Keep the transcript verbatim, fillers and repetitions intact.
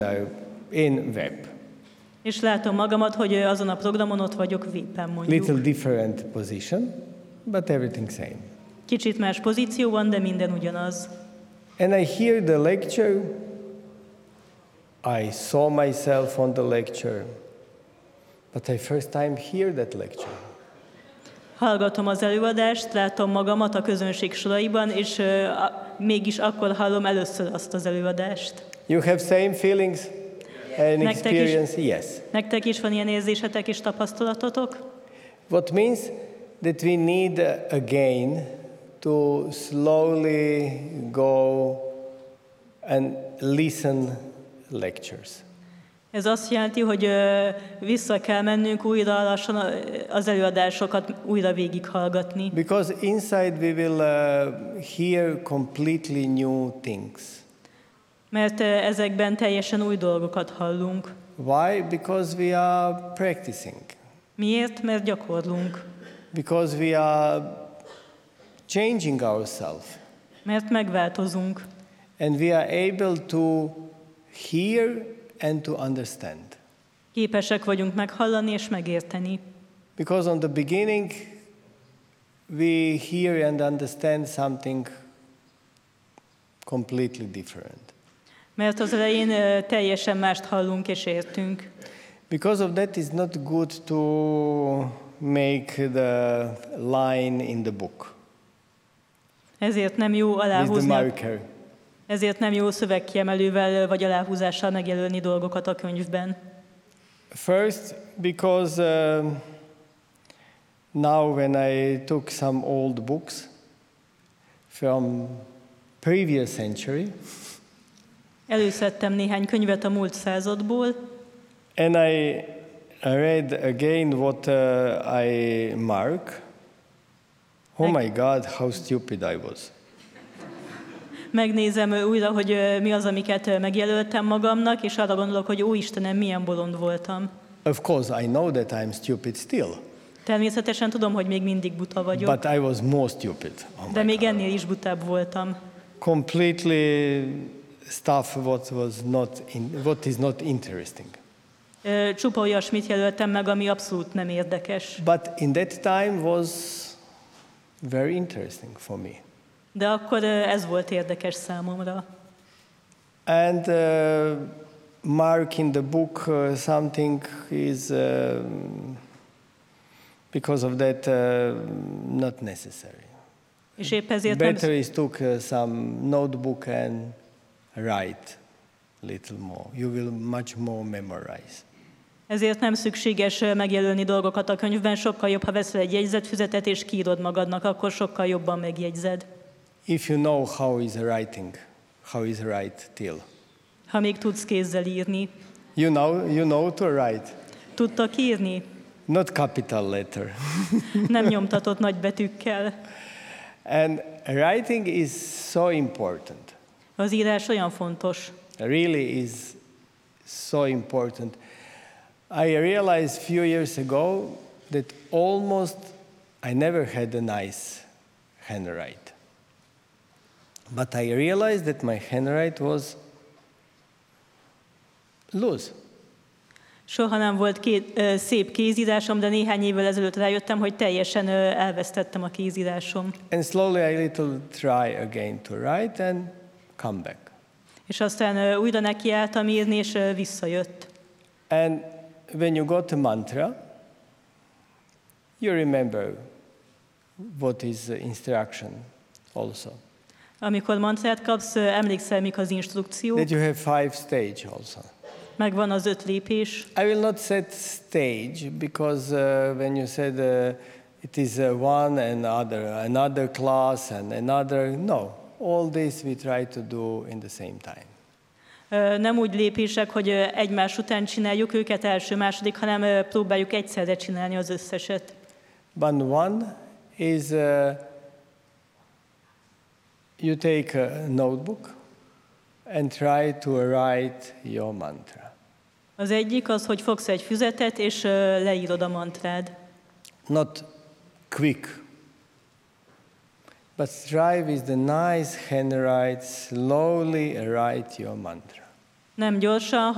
in web. És látom magamat, hogy azon a programon ott vagyok vépen mondjuk. Little different position, but everything same. Kicsit más pozícióban, de minden ugyanaz. And I hear the lecture. I saw myself on the lecture, but I first time hear that lecture. Hallgatom az előadást, látom magamat a közönség soraiban, és uh, a, mégis akkor hallom először azt az előadást. You have same feelings and Nektek experience? is, Yes. Nektek is van ilyen érzésetek és tapasztalatotok? What means that we need uh, again to slowly go and listen lectures. Ez azt jelenti, hogy uh, vissza kell mennünk újra lassan az előadásokat újra végighallgatni. Because inside we will uh, hear completely new things. Mert uh, ezekben teljesen új dolgokat hallunk. Why? Because we are practicing. Miért? Mert gyakorlunk. Because we are changing ourselves. Mert megváltozunk. And we are able to hear and to understand. Képesek vagyunk meghallani és megérteni. Because on the beginning we hear and understand something completely different. Mert az elején uh, teljesen mást hallunk és értünk. Because of that it's not good to make the line in the book. Ezért nem jó With the aláhúzni, marker. ezért nem jó szövegkiemelővel vagy aláhúzással megjelölni dolgokat a könyvben. First, because uh, now when I took some old books from previous century, Előszedtem néhány könyvet a múlt századból, and I read again what uh, I mark. Oh my God, how stupid I was. megnézem újra, hogy uh, mi az, amiket uh, megjelöltem magamnak, és arra gondolok, hogy ó Istenem, milyen bolond voltam. Of course, I know that I'm stupid still, Természetesen tudom, hogy még mindig buta vagyok, but I was more stupid. Oh my de még God. ennél is butább voltam. Completely stuff what was not in, what is not interesting. Uh, Csupa olyasmit jelöltem meg, ami abszolút nem érdekes. But in that time was very interesting for me. De akkor uh, ez volt érdekes számomra. And uh, mark in the book uh, something is uh, because of that uh, not necessary. És épp ezért nem, Better is took uh, some notebook and write little more. You will much more memorize. ezért nem szükséges uh, megjelölni dolgokat a könyvben, sokkal jobb, ha veszel egy jegyzetfüzetet és kiírod magadnak, akkor sokkal jobban megjegyzed. If you know how is writing, how is write till. Ha még tudsz kézzel írni. You know, you know to write. Tudtak írni? Not capital letter. Nem nyomtatott nagy betűkkel. And writing is so important. Az írás olyan fontos. Really is so important. I realized a few years ago that almost I never had a nice handwrite. But I realized that my handwrite was loose. Soha nem volt két, ö, szép kézírásom, de néhány évvel ezelőtt rájöttem, hogy teljesen ö, elvesztettem a kézírásom. And slowly I little try again to write and come back. És aztán ö, újra nekiálltam írni, és ö, visszajött. And when you got a mantra, you remember what is the instruction also. Amikor mantrát kapsz, ö, emlékszel, mik az instrukciók, That you have five stage also. megvan az öt lépés. I will not set stage because uh, when you said uh, it is uh, one and other, another class and another, no. All this we try to do in the same time. Ö, Nem úgy lépések, hogy ö, egymás után csináljuk őket első, második, hanem ö, próbáljuk egyszerre csinálni az összeset. But one is uh, you take a notebook and try to write your mantra. Az egyik az, hogy fogsz egy füzetet, és ö, leírod a mantrád. Not quick, but strive with the nice handwrite, slowly write your mantra. Nem gyorsan,